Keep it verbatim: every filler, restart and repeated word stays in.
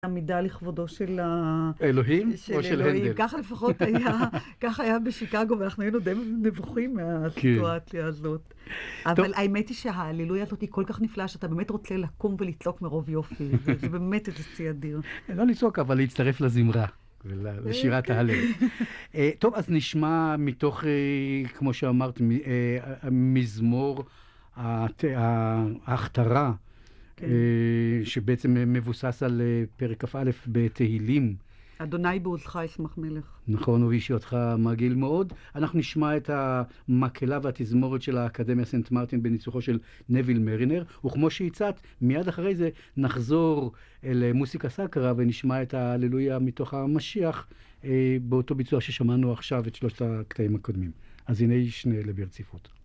עמידה לכבודו של ה... אלוהים או של הנדל? ככה לפחות היה, ככה היה בשיקגו, ואנחנו היינו די נבוכים מהסיטואציה הזאת. אבל האמת היא שההללויה הזאת היא כל כך נפלאה, שאתה באמת רוצה לקום ולצעוק מרוב יופי. זה באמת איזה שיא אדיר. לא לצעוק, אבל להצטרף לזמרה, לשירת ההלל. טוב, אז נשמע מתוך, כמו שאמרת, מזמור ההכתרה, שבעצם מבוסס על פרק כ"א בתהילים. אדוני בעוזך ישמח מלך. נכון, ובאישיותך מגעיל מאוד. אנחנו נשמע את המקהלה והתזמורת של האקדמיה סנט מרטין בניצוחו של נביל מרינר, וכמו שהצעת, מיד אחרי זה נחזור אל מוסיקה סאקרה ונשמע את ההללויה מתוך המשיח באותו ביצוע ששמענו עכשיו את שלושת הקטעים הקודמים. אז הנה שני אלה ברציפות.